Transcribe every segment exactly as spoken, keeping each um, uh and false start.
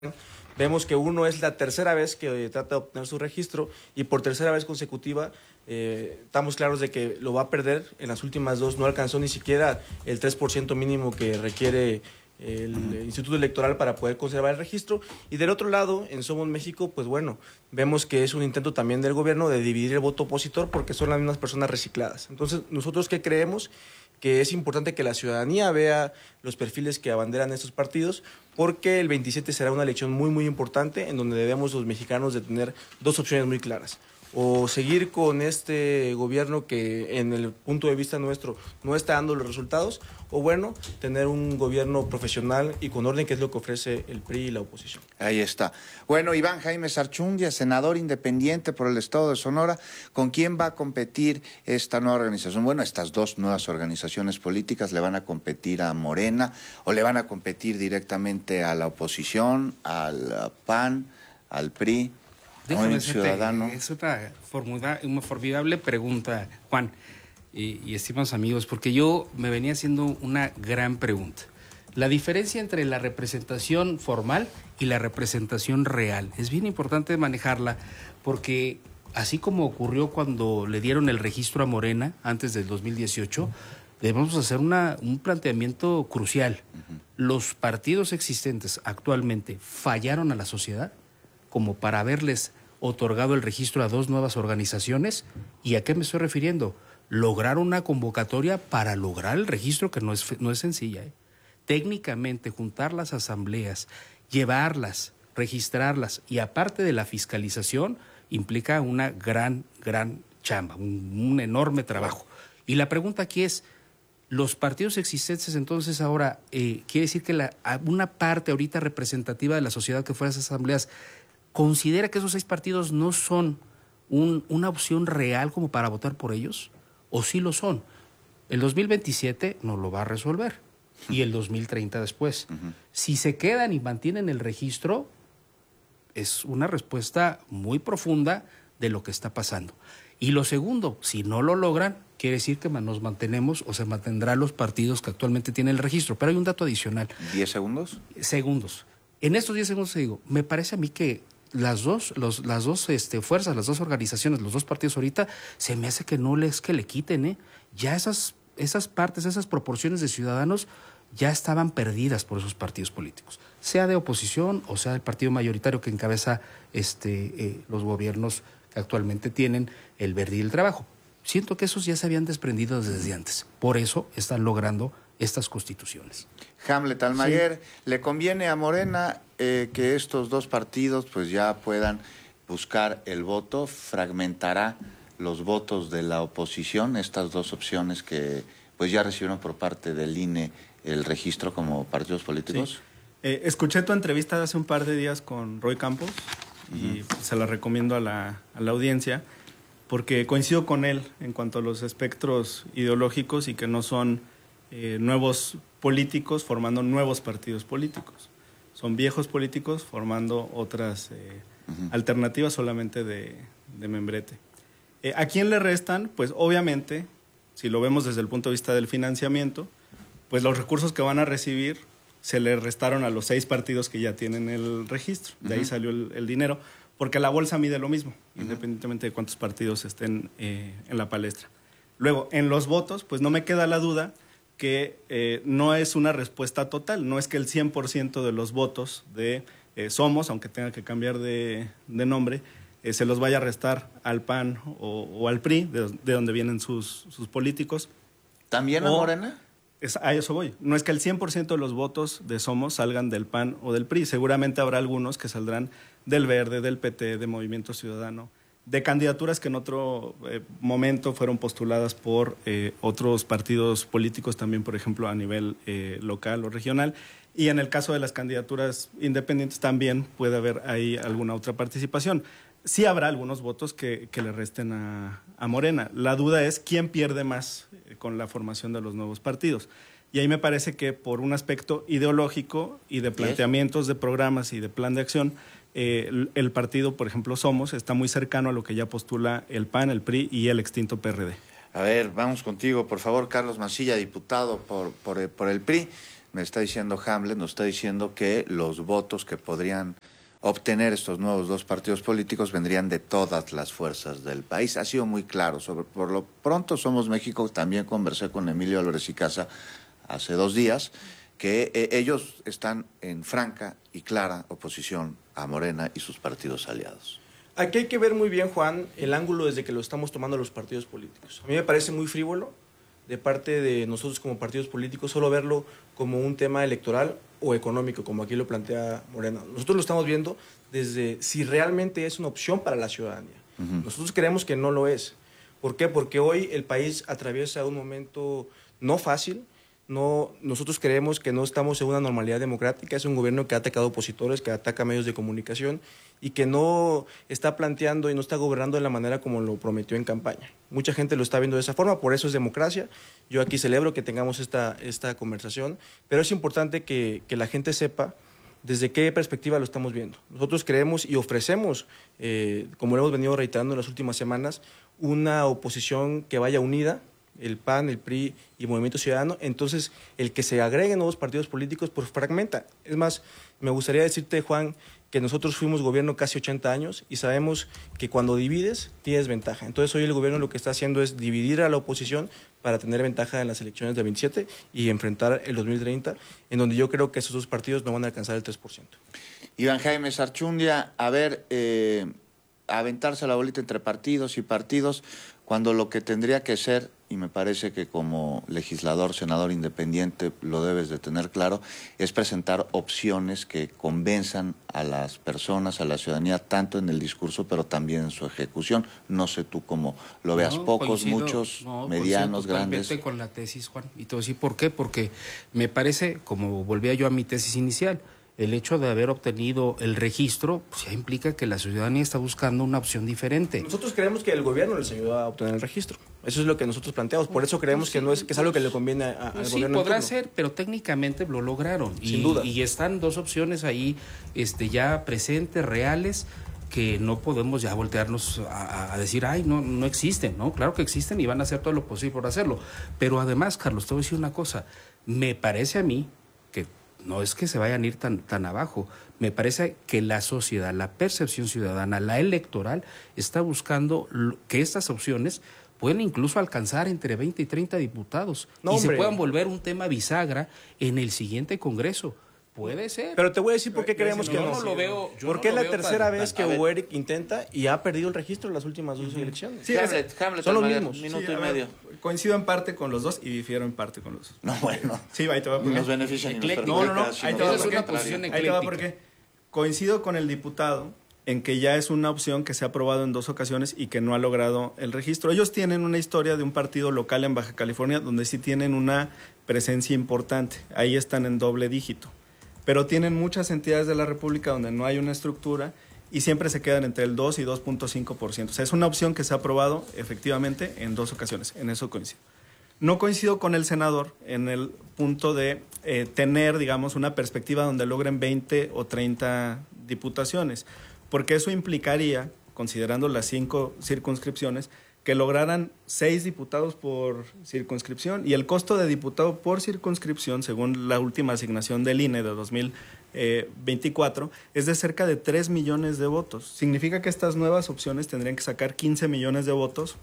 Vemos que uno es la tercera vez que trata de obtener su registro y por tercera vez consecutiva eh, estamos claros de que lo va a perder. En las últimas dos no alcanzó ni siquiera el tres por ciento mínimo que requiere el uh-huh. Instituto Electoral para poder conservar el registro. Y del otro lado, en Somos México, pues bueno, vemos que es un intento también del gobierno de dividir el voto opositor porque son las mismas personas recicladas. Entonces, ¿nosotros qué creemos? Que es importante que la ciudadanía vea los perfiles que abanderan estos partidos, porque el veintisiete será una elección muy, muy importante en donde debemos los mexicanos de tener dos opciones muy claras. O seguir con este gobierno que en el punto de vista nuestro no está dando los resultados, o bueno, tener un gobierno profesional y con orden, que es lo que ofrece el P R I y la oposición. Ahí está. Bueno, Iván Jaime Sarchundia, senador independiente por el estado de Sonora, ¿con quién va a competir esta nueva organización? Bueno, estas dos nuevas organizaciones políticas, ¿le van a competir a Morena o le van a competir directamente a la oposición, al P A N, al P R I? Déjame ciudadano. Es una, formuda, una formidable pregunta, Juan y, y estimados amigos, porque yo me venía haciendo una gran pregunta. La diferencia entre la representación formal y la representación real. Es bien importante manejarla porque así como ocurrió cuando le dieron el registro a Morena antes del dos mil dieciocho, debemos hacer una, un planteamiento crucial. Uh-huh. ¿Los partidos existentes actualmente fallaron a la sociedad como para haberles otorgado el registro a dos nuevas organizaciones? ¿Y a qué me estoy refiriendo? Lograr una convocatoria para lograr el registro, que no es, no es sencilla, ¿eh? Técnicamente, juntar las asambleas, llevarlas, registrarlas, y aparte de la fiscalización, implica una gran, gran chamba, un, un enorme trabajo. Y la pregunta aquí es, los partidos existentes entonces ahora, eh, quiere decir que la, una parte ahorita representativa de la sociedad que fuera a esas asambleas ¿considera que esos seis partidos no son un, una opción real como para votar por ellos? ¿O sí lo son? El dos mil veintisiete no lo va a resolver y el dos mil treinta después. Uh-huh. Si se quedan y mantienen el registro, es una respuesta muy profunda de lo que está pasando. Y lo segundo, si no lo logran, quiere decir que nos mantenemos o se mantendrán los partidos que actualmente tienen el registro. Pero hay un dato adicional. ¿Diez segundos? Segundos. En estos diez segundos te digo, me parece a mí que las dos, los, las dos este, fuerzas, las dos organizaciones, los dos partidos ahorita, se me hace que no les que le quiten, ¿eh? Ya esas, esas partes, esas proporciones de ciudadanos ya estaban perdidas por esos partidos políticos, sea de oposición o sea del partido mayoritario que encabeza este, eh, los gobiernos que actualmente tienen el Verde y el Trabajo. Siento que esos ya se habían desprendido desde antes, por eso están logrando estas constituciones. Hamlet Almaguer, sí. ¿Le conviene a Morena eh, que estos dos partidos pues ya puedan buscar el voto? ¿Fragmentará los votos de la oposición, estas dos opciones que pues ya recibieron por parte del I N E el registro como partidos políticos? Sí. Eh, escuché tu entrevista de hace un par de días con Roy Campos y uh-huh. se la recomiendo a la, a la audiencia porque coincido con él en cuanto a los espectros ideológicos y que no son eh, nuevos políticos formando nuevos partidos políticos. Son viejos políticos formando otras eh, uh-huh. alternativas solamente de, de membrete. Eh, ¿A quién le restan? Pues obviamente, si lo vemos desde el punto de vista del financiamiento, pues los recursos que van a recibir se le restaron a los seis partidos que ya tienen el registro. De uh-huh. ahí salió el, el dinero, porque la bolsa mide lo mismo, uh-huh. independientemente de cuántos partidos estén eh, en la palestra. Luego, en los votos, pues no me queda la duda que eh, no es una respuesta total, no es que el cien por ciento de los votos de eh, Somos, aunque tenga que cambiar de, de nombre, eh, se los vaya a restar al P A N o, o al P R I, de, de donde vienen sus, sus políticos. ¿También a o, Morena? Es, a eso voy. No es que el cien por ciento de los votos de Somos salgan del P A N o del P R I, seguramente habrá algunos que saldrán del Verde, del P T, de Movimiento Ciudadano, de candidaturas que en otro eh, momento fueron postuladas por eh, otros partidos políticos también, por ejemplo, a nivel eh, local o regional. Y en el caso de las candidaturas independientes también puede haber ahí alguna otra participación. Sí habrá algunos votos que, que le resten a, a Morena. La duda es quién pierde más eh, con la formación de los nuevos partidos. Y ahí me parece que por un aspecto ideológico y de planteamientos de programas y de plan de acción, Eh, el, el partido, por ejemplo, Somos, está muy cercano a lo que ya postula el P A N, el P R I y el extinto P R D. A ver, vamos contigo, por favor, Carlos Mancilla, diputado por, por, por el P R I. me está diciendo Hamlet, nos está diciendo que los votos que podrían obtener estos nuevos dos partidos políticos vendrían de todas las fuerzas del país. Ha sido muy claro. Sobre, por lo pronto, Somos México, también conversé con Emilio Álvarez y Casa hace dos días, que eh, ellos están en franca y clara oposición a Morena y sus partidos aliados. Aquí hay que ver muy bien, Juan, el ángulo desde que lo estamos tomando los partidos políticos. A mí me parece muy frívolo de parte de nosotros como partidos políticos solo verlo como un tema electoral o económico, como aquí lo plantea Morena. Nosotros lo estamos viendo desde si realmente es una opción para la ciudadanía. Uh-huh. Nosotros creemos que no lo es. ¿Por qué? Porque hoy el país atraviesa un momento no fácil. No, nosotros creemos que no estamos en una normalidad democrática. Es un gobierno que ha atacado opositores, que ataca medios de comunicación y que no está planteando y no está gobernando de la manera como lo prometió en campaña. Mucha gente lo está viendo de esa forma, por eso es democracia. Yo aquí celebro que tengamos esta, esta conversación, pero es importante que, que la gente sepa desde qué perspectiva lo estamos viendo. Nosotros creemos y ofrecemos, eh, como lo hemos venido reiterando en las últimas semanas, una oposición que vaya unida, el P A N, el P R I y Movimiento Ciudadano. Entonces, el que se agreguen nuevos partidos políticos, pues fragmenta. Es más, me gustaría decirte, Juan, que nosotros fuimos gobierno casi ochenta años y sabemos que cuando divides, tienes ventaja. Entonces, hoy el gobierno lo que está haciendo es dividir a la oposición para tener ventaja en las elecciones del veintisiete y enfrentar el dos mil treinta, en donde yo creo que esos dos partidos no van a alcanzar el tres por ciento. Iván Jaime Sarchundia, a ver, eh, aventarse la bolita entre partidos y partidos, cuando lo que tendría que ser, y me parece que como legislador, senador independiente lo debes de tener claro, es presentar opciones que convenzan a las personas, a la ciudadanía, tanto en el discurso, pero también en su ejecución. No sé tú cómo lo veas, no, pocos, coincido, muchos, no, medianos, grandes. Con la tesis, Juan, y te voy a decir por qué, porque me parece, como volvía yo a mi tesis inicial, el hecho de haber obtenido el registro pues ya implica que la ciudadanía está buscando una opción diferente. Nosotros creemos que el gobierno les ayudó a obtener el registro. Eso es lo que nosotros planteamos. Por eso creemos pues sí, que no es que es algo que le conviene a, al pues gobierno. Sí, podrá ser, pero técnicamente lo lograron. Sin y, duda. Y están dos opciones ahí este, ya presentes, reales, que no podemos ya voltearnos a, a decir, ay, no, no existen, ¿no? Claro que existen y van a hacer todo lo posible por hacerlo. Pero además, Carlos, te voy a decir una cosa. Me parece a mí que no es que se vayan a ir tan, tan abajo. Me parece que la sociedad, la percepción ciudadana, la electoral, está buscando que estas opciones pueden incluso alcanzar entre veinte y treinta diputados no, y hombre. se puedan volver un tema bisagra en el siguiente Congreso. Puede ser. Pero te voy a decir por qué creemos yo que no. no. no lo veo, Porque no es lo la veo tercera tan, vez tan, que Hueric intenta y ha perdido el registro en las últimas dos uh-huh. elecciones. Sí, Hamlet, Hamlet, son los mismos. Minuto sí, y medio. Ver, coincido en parte con los dos y difiero en parte con los dos. No, bueno. Sí, ahí te va porque nos benefician y nos perjudican. No, no, no. Ahí te va es porque, una posición ahí te va porque coincido con el diputado en que ya es una opción que se ha aprobado en dos ocasiones y que no ha logrado el registro. Ellos tienen una historia de un partido local en Baja California donde sí tienen una presencia importante. Ahí están en doble dígito. Pero tienen muchas entidades de la República donde no hay una estructura y siempre se quedan entre el dos y dos punto cinco por ciento. O sea, es una opción que se ha aprobado efectivamente en dos ocasiones. En eso coincido. No coincido con el senador en el punto de eh, tener, digamos, una perspectiva donde logren veinte o treinta diputaciones, porque eso implicaría, considerando las cinco circunscripciones, que lograran seis diputados por circunscripción y el costo de diputado por circunscripción, según la última asignación del I N E de dos mil veinticuatro, es de cerca de tres millones de votos. Significa que estas nuevas opciones tendrían que sacar quince millones de votos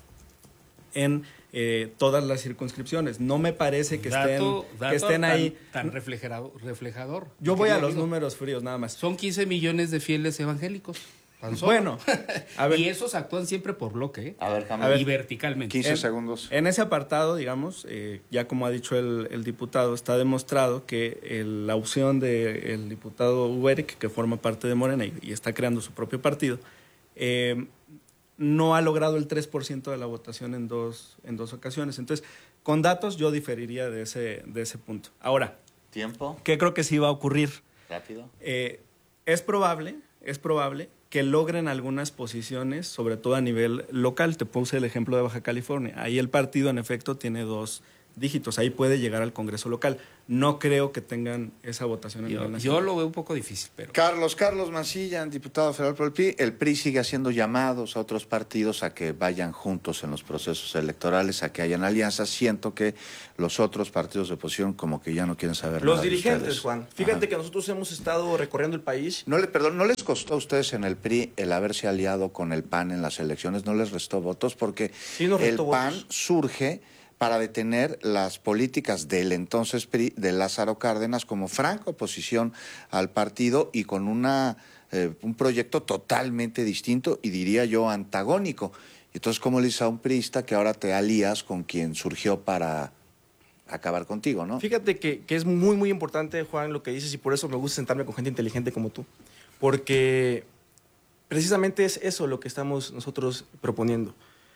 en eh, todas las circunscripciones. No me parece que dato, estén, dato que estén tan, ahí. Tan reflejado, reflejador. Yo voy a los amigo. números fríos nada más. Son quince millones de fieles evangélicos. Bueno, a ver. Y esos actúan siempre por bloque, ¿eh? A ver, a ver, y verticalmente. quince en, segundos. En ese apartado, digamos, eh, ya como ha dicho el, el diputado, está demostrado que el, la opción del diputado Hueric, que forma parte de Morena y, y está creando su propio partido, eh, no ha logrado el tres por ciento de la votación en dos, en dos ocasiones. Entonces, con datos yo diferiría de ese, de ese punto. Ahora, ¿tiempo? ¿Qué creo que sí va a ocurrir? Rápido. Eh, es probable, es probable que logren algunas posiciones, sobre todo a nivel local. Te puse el ejemplo de Baja California. Ahí el partido, en efecto, tiene dos dígitos. Ahí puede llegar al Congreso local. No creo que tengan esa votación a Yo, nivel nacional. yo lo veo un poco difícil, pero... Carlos, Carlos Mancilla, diputado federal por el P R I. El P R I sigue haciendo llamados a otros partidos a que vayan juntos en los procesos electorales, a que hayan alianzas. Siento que los otros partidos de oposición como que ya no quieren saber Los nada de dirigentes, ustedes. Juan. Fíjate Ajá. que nosotros hemos estado recorriendo el país. No le, perdón, ¿no les costó a ustedes en el P R I el haberse aliado con el P A N en las elecciones? ¿No les restó votos? Porque Sí nos el restó P A N votos. surge para detener las políticas del entonces P R I, de Lázaro Cárdenas, como franca oposición al partido y con una eh, un proyecto totalmente distinto y diría yo antagónico. Entonces, ¿cómo le dices a un priista que ahora te alías con quien surgió para acabar contigo, no? Fíjate que, que es muy, muy importante, Juan, lo que dices, y por eso me gusta sentarme con gente inteligente como tú. Porque precisamente es eso lo que estamos nosotros proponiendo.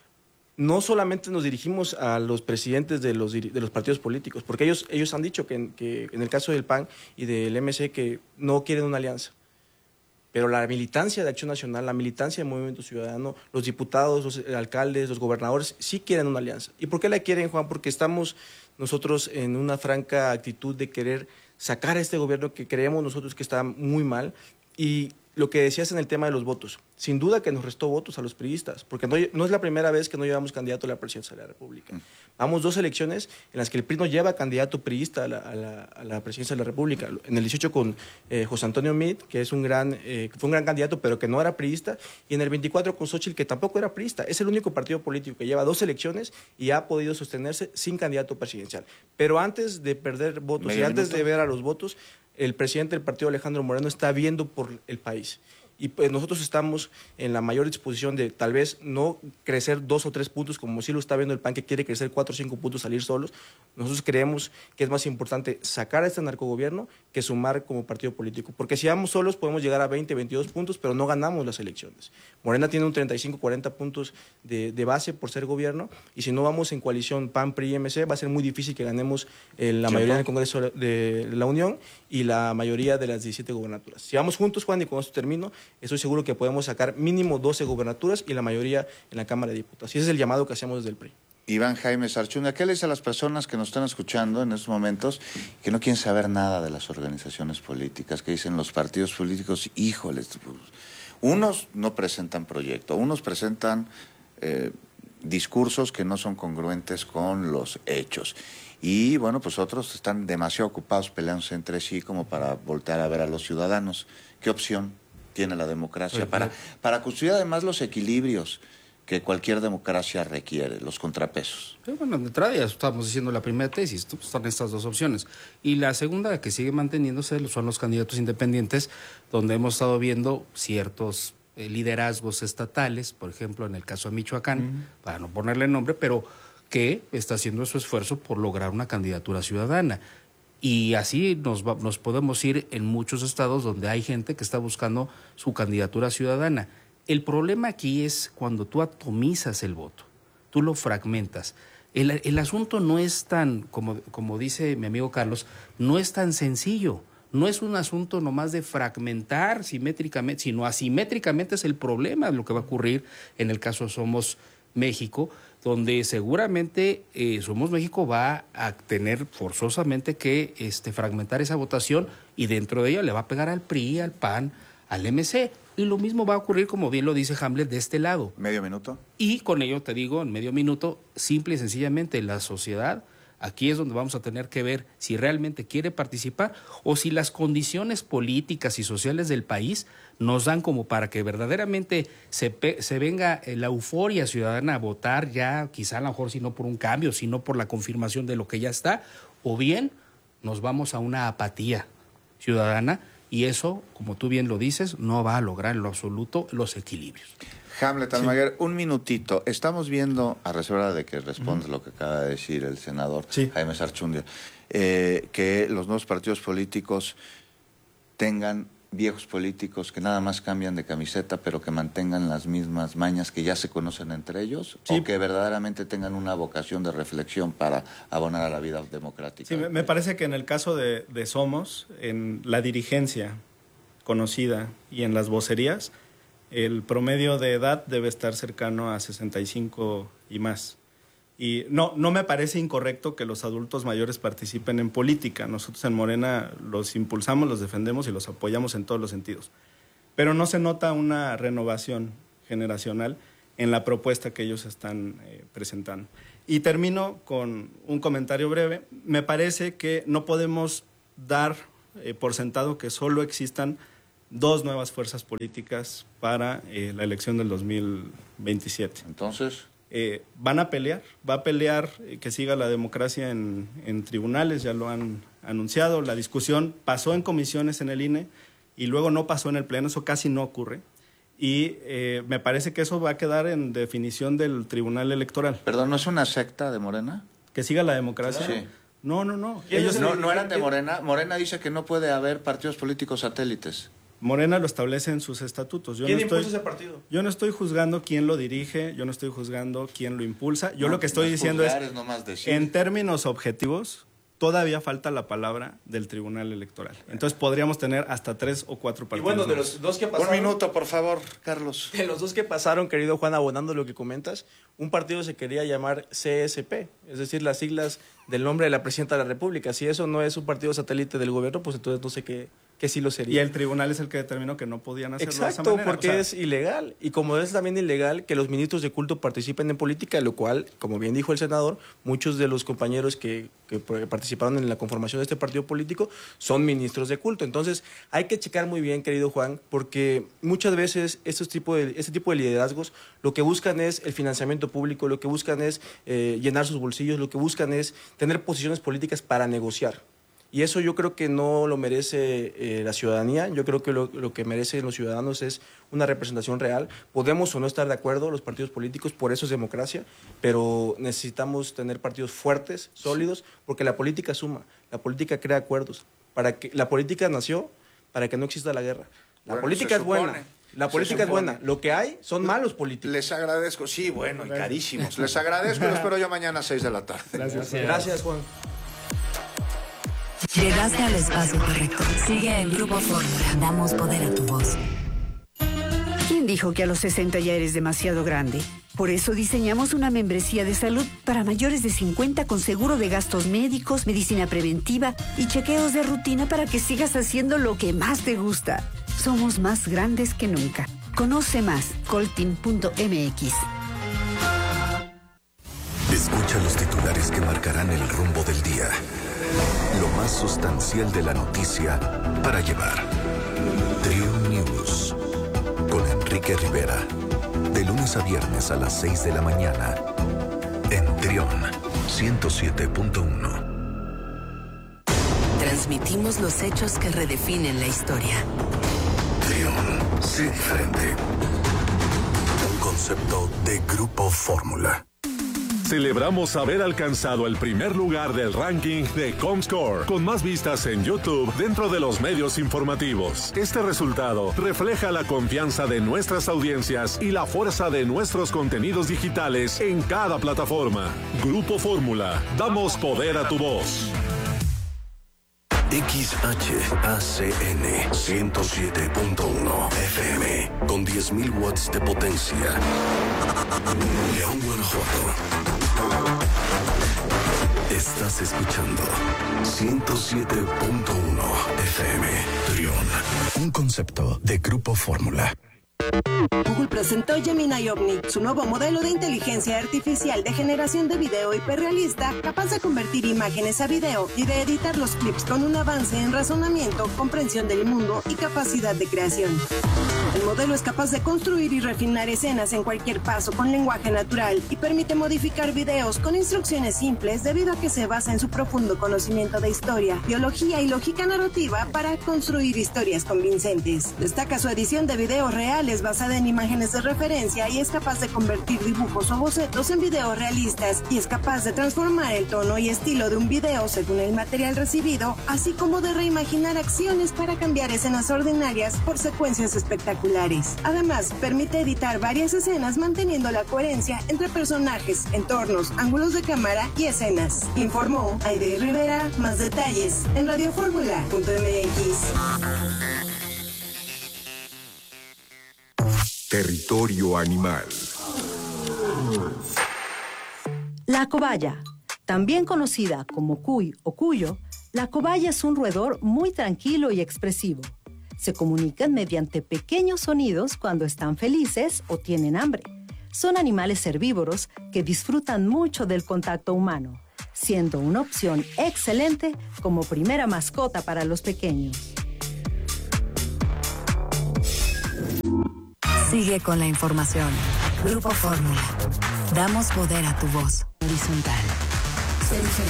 No solamente nos dirigimos a los presidentes de los, de los partidos políticos, porque ellos, ellos han dicho que, que en el caso del P A N y del M C que no quieren una alianza. Pero la militancia de Acción Nacional, la militancia del Movimiento Ciudadano, los diputados, los alcaldes, los gobernadores, sí quieren una alianza. ¿Y por qué la quieren, Juan? Porque estamos nosotros en una franca actitud de querer sacar a este gobierno que creemos nosotros que está muy mal. Y lo que decías en el tema de los votos, sin duda que nos restó votos a los priistas, porque no, no es la primera vez que no llevamos candidato a la presidencia de la República. Vamos dos elecciones en las que el P R I no lleva candidato priista a la, a la, a la presidencia de la República. En el dieciocho con eh, José Antonio Meade, que es un gran, eh, fue un gran candidato, pero que no era priista, y en el veinticuatro con Xóchitl, que tampoco era priista. Es el único partido político que lleva dos elecciones y ha podido sostenerse sin candidato presidencial. Pero antes de perder votos Medio y antes minuto. de ver a los votos, el presidente del partido, Alejandro Moreno, está viendo por el país. Y pues nosotros estamos en la mayor disposición de tal vez no crecer dos o tres puntos, como sí lo está viendo el P A N, que quiere crecer cuatro o cinco puntos, salir solos. Nosotros creemos que es más importante sacar a este narcogobierno que sumar como partido político. Porque si vamos solos podemos llegar a veinte, veintidós puntos, pero no ganamos las elecciones. Morena tiene un treinta y cinco, cuarenta puntos de, de base por ser gobierno, y si no vamos en coalición P A N, P R I y M C, va a ser muy difícil que ganemos eh, la mayoría del Congreso de la Unión y la mayoría de las diecisiete gobernaturas. Si vamos juntos, Juan, y con esto termino, estoy seguro que podemos sacar mínimo doce gobernaturas y la mayoría en la Cámara de Diputados. Y ese es el llamado que hacemos desde el P R I. Iván Jaime Sarchundia, ¿qué le dice a las personas que nos están escuchando en estos momentos que no quieren saber nada de las organizaciones políticas, que dicen los partidos políticos, híjoles, unos no presentan proyecto, unos presentan eh, discursos que no son congruentes con los hechos? Y bueno, pues otros están demasiado ocupados peleándose entre sí como para voltear a ver a los ciudadanos. ¿Qué opción tiene la democracia para, para construir además los equilibrios que cualquier democracia requiere, los contrapesos? Pero bueno, de entrada ya estamos diciendo la primera tesis, están estas dos opciones. Y la segunda, que sigue manteniéndose, son los candidatos independientes, donde hemos estado viendo ciertos eh, liderazgos estatales, por ejemplo, en el caso de Michoacán, uh-huh. para no ponerle nombre, pero que está haciendo su esfuerzo por lograr una candidatura ciudadana. Y así nos, va, nos podemos ir en muchos estados donde hay gente que está buscando su candidatura ciudadana. El problema aquí es cuando tú atomizas el voto, tú lo fragmentas. El, el asunto no es tan, como, como dice mi amigo Carlos, no es tan sencillo. No es un asunto nomás de fragmentar simétricamente, sino asimétricamente es el problema de lo que va a ocurrir en el caso Somos México, donde seguramente eh, Somos México va a tener forzosamente que este, fragmentar esa votación y dentro de ella le va a pegar al P R I, al P A N, al M C. Y lo mismo va a ocurrir, como bien lo dice Hamlet, de este lado. ¿Medio minuto? Y con ello, te digo, en medio minuto, simple y sencillamente, la sociedad, aquí es donde vamos a tener que ver si realmente quiere participar o si las condiciones políticas y sociales del país nos dan como para que verdaderamente se, pe- se venga la euforia ciudadana a votar ya, quizá a lo mejor si no por un cambio, sino por la confirmación de lo que ya está, o bien nos vamos a una apatía ciudadana y eso, como tú bien lo dices, no va a lograr en lo absoluto los equilibrios. Hamlet Almaguer, sí. Un minutito. Estamos viendo, a reserva de que respondas uh-huh. lo que acaba de decir el senador sí. Jaime Sarchundia, eh, que los nuevos partidos políticos tengan viejos políticos que nada más cambian de camiseta, pero que mantengan las mismas mañas que ya se conocen entre ellos, sí. o que verdaderamente tengan una vocación de reflexión para abonar a la vida democrática. Sí, me, me parece que en el caso de, de Somos, en la dirigencia conocida y en las vocerías, el promedio de edad debe estar cercano a sesenta y cinco y más. Y no, no me parece incorrecto que los adultos mayores participen en política. Nosotros en Morena los impulsamos, los defendemos y los apoyamos en todos los sentidos. Pero no se nota una renovación generacional en la propuesta que ellos están eh, presentando. Y termino con un comentario breve. Me parece que no podemos dar eh, por sentado que solo existan dos nuevas fuerzas políticas para eh, la elección del dos mil veintisiete. Entonces, eh, van a pelear, va a pelear eh, que siga la democracia en, en tribunales, ya lo han anunciado. La discusión pasó en comisiones en el I N E y luego no pasó en el Pleno, eso casi no ocurre. Y eh, me parece que eso va a quedar en definición del Tribunal Electoral. ¿Perdón, no es una secta de Morena? ¿Que siga la democracia? Sí. No, no, no. Ellos no, no eran de Morena. Morena dice que no puede haber partidos políticos satélites. Morena lo establece en sus estatutos. Yo ¿Quién no estoy, impulsa ese partido? Yo no estoy juzgando quién lo dirige, yo no estoy juzgando quién lo impulsa. Yo no, lo que estoy diciendo es, es nomás decir. En términos objetivos, todavía falta la palabra del Tribunal Electoral. Entonces podríamos tener hasta tres o cuatro partidos. Y bueno, de los dos que pasaron... Un minuto, por favor, Carlos. De los dos que pasaron, querido Juan, abonando lo que comentas, un partido se quería llamar C S P, es decir, las siglas del nombre de la Presidenta de la República. Si eso no es un partido satélite del gobierno, pues entonces no sé qué, qué sí lo sería. Y el tribunal es el que determinó que no podían hacerlo Exacto, de esa manera. porque o sea, es ilegal. Y como es también ilegal que los ministros de culto participen en política, lo cual, como bien dijo el senador, muchos de los compañeros que, que participaron en la conformación de este partido político son ministros de culto. Entonces, hay que checar muy bien, querido Juan, porque muchas veces estos tipo de, este tipo de liderazgos lo que buscan es el financiamiento público, lo que buscan es eh, llenar sus bolsillos, lo que buscan es tener posiciones políticas para negociar. Y eso yo creo que no lo merece eh, la ciudadanía. Yo creo que lo, lo que merecen los ciudadanos es una representación real. Podemos o no estar de acuerdo los partidos políticos, por eso es democracia, pero necesitamos tener partidos fuertes, sólidos, porque la política suma, la política crea acuerdos. Para que, la política nació para que no exista la guerra. La Bueno, política es buena. La política es buena. Lo que hay son malos políticos. Les agradezco. Sí, bueno, y carísimos. Les agradezco y los espero yo mañana a seis de la tarde. Gracias. Gracias, Juan. Llegaste al espacio correcto. Sigue el Grupo Fórmula. Damos poder a tu voz. ¿Quién dijo que a los sesenta ya eres demasiado grande? Por eso diseñamos una membresía de salud para mayores de cincuenta con seguro de gastos médicos, medicina preventiva y chequeos de rutina para que sigas haciendo lo que más te gusta. Somos más grandes que nunca. Conoce más, coltim punto m x. Escucha los titulares que marcarán el rumbo del día. Lo más sustancial de la noticia para llevar. Triun News. Con Enrique Rivera. De lunes a viernes a las seis de la mañana. En Triun ciento siete punto uno. Transmitimos los hechos que redefinen la historia. Triun, sé diferente. Un concepto de Grupo Fórmula. Celebramos haber alcanzado el primer lugar del ranking de Comscore, con más vistas en YouTube dentro de los medios informativos. Este resultado refleja la confianza de nuestras audiencias y la fuerza de nuestros contenidos digitales en cada plataforma. Grupo Fórmula, damos poder a tu voz. X H A C N ciento siete punto uno F M con diez mil watts de potencia. León, Guanajuato. Estás escuchando ciento siete punto uno F M. Triun, un concepto de Grupo Fórmula. Google presentó Gemini Omni, su nuevo modelo de inteligencia artificial de generación de video hiperrealista, capaz de convertir imágenes a video y de editar los clips con un avance en razonamiento, comprensión del mundo y capacidad de creación. El modelo es capaz de construir y refinar escenas en cualquier paso con lenguaje natural y permite modificar videos con instrucciones simples debido a que se basa en su profundo conocimiento de historia, biología y lógica narrativa para construir historias convincentes. Destaca su edición de videos reales basada en imágenes de referencia y es capaz de convertir dibujos o bocetos en videos realistas y es capaz de transformar el tono y estilo de un video según el material recibido, así como de reimaginar acciones para cambiar escenas ordinarias por secuencias espectaculares. Además, permite editar varias escenas manteniendo la coherencia entre personajes, entornos, ángulos de cámara y escenas. Informó Aide Rivera. Más detalles en radioformula punto m x. Territorio Animal. La cobaya, también conocida como cuy o cuyo, la cobaya es un roedor muy tranquilo y expresivo. Se comunican mediante pequeños sonidos cuando están felices o tienen hambre. Son animales herbívoros que disfrutan mucho del contacto humano, siendo una opción excelente como primera mascota para los pequeños. Sigue con la información. Grupo Fórmula. Damos poder a tu voz. Horizontal. Sé diferente.